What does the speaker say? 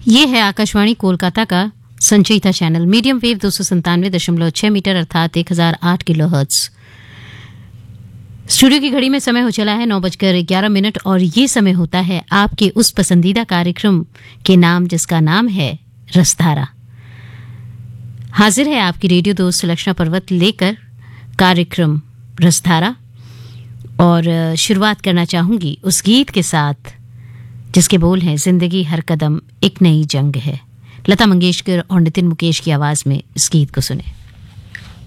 ये है आकाशवाणी कोलकाता का संचयिता चैनल मीडियम वेव 297.6 मीटर अर्थात 1008 किलोहर्ट्ज। स्टूडियो की घड़ी में समय हो चला है 9:11 और ये समय होता है आपके उस पसंदीदा कार्यक्रम के नाम जिसका नाम है रसधारा। हाजिर है आपकी रेडियो दोस्त सुलक्षणा पर्वत लेकर कार्यक्रम रसधारा और शुरुआत करना चाहूंगी उस गीत के साथ जिसके बोल हैं जिंदगी हर कदम एक नई जंग है। लता मंगेशकर और नितिन मुकेश की आवाज में इस गीत को सुने।